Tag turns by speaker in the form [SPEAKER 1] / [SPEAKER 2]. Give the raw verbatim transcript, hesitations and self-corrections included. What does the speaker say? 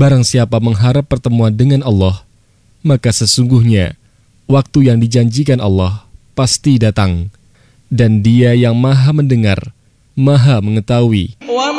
[SPEAKER 1] Barang siapa mengharap pertemuan dengan Allah, maka sesungguhnya waktu yang dijanjikan Allah pasti datang, dan Dia yang Maha mendengar, Maha mengetahui.